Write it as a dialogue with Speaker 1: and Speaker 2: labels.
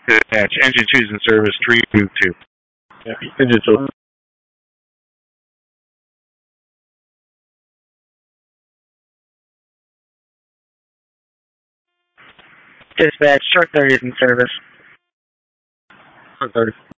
Speaker 1: Dispatch, engine 2's in service, 322. Yeah, engine 2. Dispatch, Shark 30 is in service. Shark 30.